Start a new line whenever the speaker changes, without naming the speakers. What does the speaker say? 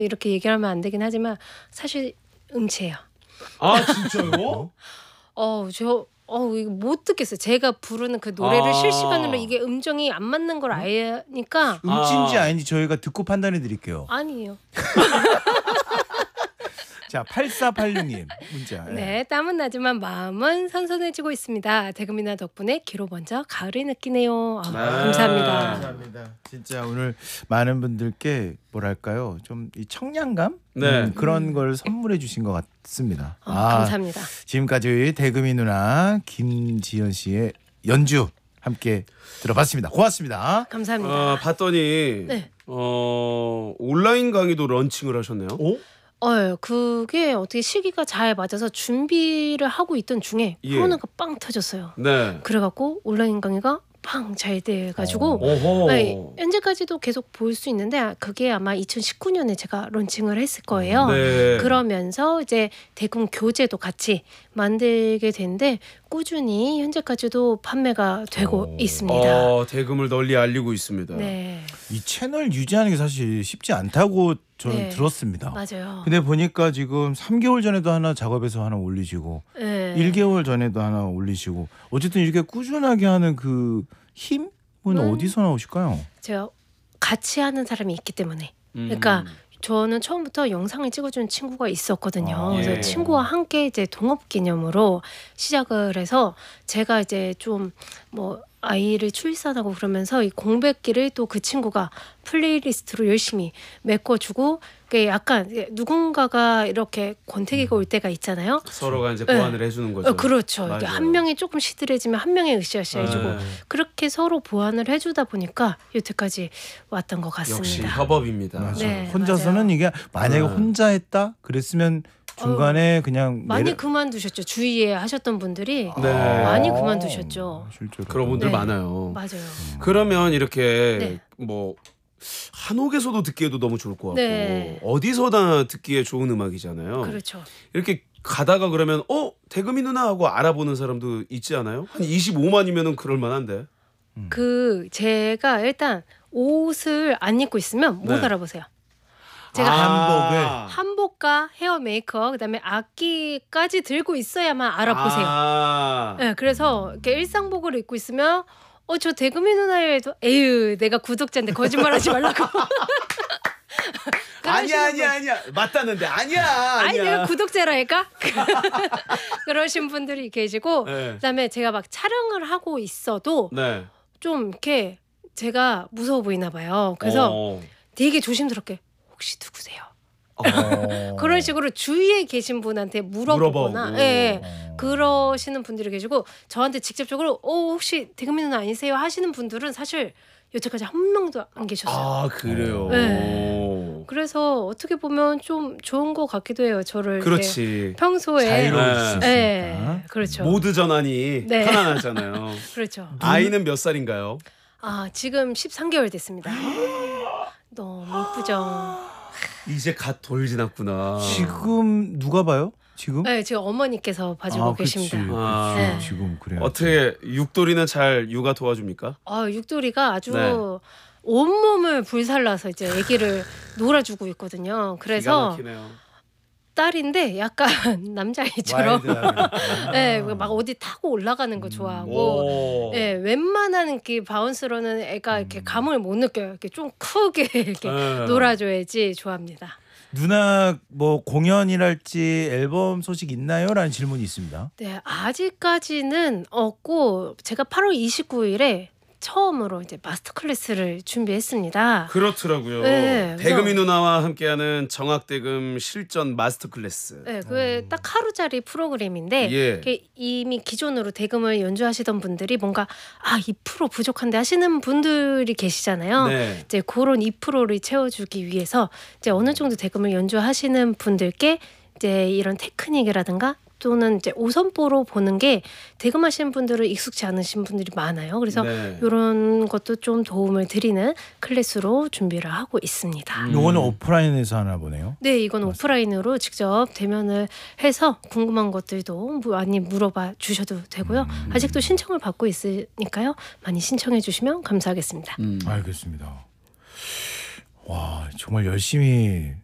이렇게 얘기를 하면 안 되긴 하지만 사실 음치예요.
아 진짜요?
이거 못 듣겠어요. 제가 부르는 그 노래를 실시간으로 이게 음정이 안 맞는 걸 아니까.
음치인지 아닌지 저희가 듣고 판단해 드릴게요.
아니에요.
자, 8486님 문자.
네, 땀은 나지만 마음은 선선해지고 있습니다. 대금이나 덕분에 귀로 먼저 가을이 느끼네요. 감사합니다.
감사합니다. 진짜 오늘 많은 분들께 뭐랄까요, 좀 이 청량감
네.
그런 걸 선물해 주신 것 같습니다.
감사합니다.
지금까지 대금이 누나 김지연 씨의 연주 함께 들어봤습니다. 고맙습니다.
감사합니다.
봤더니
네.
온라인 강의도 런칭을 하셨네요.
오?
그게 어떻게 시기가 잘 맞아서 준비를 하고 있던 중에
예.
코로나가 빵 터졌어요.
네.
그래갖고 온라인 강의가 빵 잘 돼가지고
오호.
네, 현재까지도 계속 볼 수 있는데 그게 아마 2019년에 제가 런칭을 했을 거예요.
네.
그러면서 이제 대금 교재도 같이 만들게 된데 꾸준히 현재까지도 판매가 되고 있습니다.
대금을 널리 알리고 있습니다.
네,
이 채널 유지하는 게 사실 쉽지 않다고 저는
네.
들었습니다.
맞아요.
근데 보니까 지금 3개월 전에도 하나 작업해서 하나 올리시고
네.
1개월 전에도 하나 올리시고 어쨌든 이렇게 꾸준하게 하는 그 힘은 어디서 나오실까요?
제가 같이 하는 사람이 있기 때문에. 그러니까 저는 처음부터 영상을 찍어준 친구가 있었거든요.
예.
그래서 친구와 함께 이제 동업 기념으로 시작을 해서 제가 이제 좀 뭐 아이를 출산하고 그러면서 이 공백기를 또 그 친구가 플레이리스트로 열심히 메꿔주고 그게 약간 누군가가 이렇게 권태기가 올 때가 있잖아요.
서로가 이제 보완을 해주는 거죠.
그렇죠. 이게
맞아요.
한 명이 조금 시들해지면 한 명이 으쌰으쌰 해주고
네.
그렇게 서로 보완을 해주다 보니까 여태까지 왔던 것 같습니다.
역시 협업입니다.
맞아요.
네,
혼자서는
맞아요.
이게 만약에
네.
혼자 했다 그랬으면 중간에 그냥
많이 그만두셨죠. 주위에 하셨던 분들이
네.
많이 그만두셨죠.
실제로
그런 분들
네.
많아요.
맞아요.
그러면 이렇게
네.
뭐 한옥에서도 듣기에도 너무 좋을 것 같고
네.
어디서나 듣기에 좋은 음악이잖아요.
그렇죠.
이렇게 가다가 그러면 대금이 누나 하고 알아보는 사람도 있지 않아요? 한 25만이면은 그럴 만한데.
제가 일단 옷을 안 입고 있으면 못
네.
알아보세요. 제가 한복과 헤어 메이크업 그다음에 악기까지 들고 있어야만 알아보세요. 네, 그래서 이렇게 일상복을 입고 있으면 저 대금이 누나예요. 에휴 내가 구독자인데 거짓말하지 말라고.
아니야 맞다는데 아니야.
아니 내가 구독자라니까. 그러신 분들이 계시고
네.
그다음에 제가 막 촬영을 하고 있어도
네.
좀 이렇게 제가 무서워 보이나 봐요. 그래서 되게 조심스럽게 혹시 누구세요? 그런 식으로 주위에 계신 분한테 물어보거나
물어보고.
예, 그러시는 분들이 계시고 저한테 직접적으로 혹시 대금이 누나 아니세요? 하시는 분들은 사실 여태까지 한 명도 안 계셨어요.
그래요.
네. 그래서 어떻게 보면 좀 좋은 것 같기도 해요. 저를 이렇게
그렇지.
평소에
자유로울 수 있으니까.
네, 그렇죠.
모드 전환이
네.
편안하잖아요.
그렇죠.
아이는 몇 살인가요?
지금 13개월 됐습니다. 너무 이쁘죠.
이제 갓 돌 지났구나.
지금 누가 봐요? 지금?
네, 지금 어머니께서 봐주고 계십니다. 네.
지금 그래요.
어떻게 육돌이는 잘 육아 도와줍니까?
육돌이가 아주
네.
온몸을 불살라서 이제 아기를 놀아주고 있거든요.
기가
그래서
막히네요.
딸인데 약간 남자애처럼
와일드하게.
네, 막 어디 타고 올라가는 거 좋아하고 네, 웬만한 그 바운스로는 애가 이렇게 감을 못 느껴요. 이렇게 좀 크게 이렇게 놀아줘야지 좋아합니다.
누나 뭐 공연이랄지 앨범 소식 있나요? 라는 질문이 있습니다.
네, 아직까지는 없고 제가 8월 29일에 처음으로 이제 마스터 클래스를 준비했습니다.
그렇더라고요.
네,
대금이 누나와 함께하는 정학대금 실전 마스터 클래스.
네, 그게 딱 하루짜리 프로그램인데
예.
그게 이미 기존으로 대금을 연주하시던 분들이 뭔가 2% 부족한데 하시는 분들이 계시잖아요.
네.
이제 그런 2%를 채워주기 위해서 이제 어느 정도 대금을 연주하시는 분들께 이제 이런 테크닉이라든가 또는 이제 오선보로 보는 게 대금하시는 분들은 익숙치 않으신 분들이 많아요. 그래서
네.
이런 것도 좀 도움을 드리는 클래스로 준비를 하고 있습니다.
요거는 오프라인에서 하나 보네요.
네, 이건 오프라인으로 직접 대면을 해서 궁금한 것들도 많이 물어봐 주셔도 되고요. 아직도 신청을 받고 있으니까요. 많이 신청해 주시면 감사하겠습니다.
알겠습니다. 와, 정말 열심히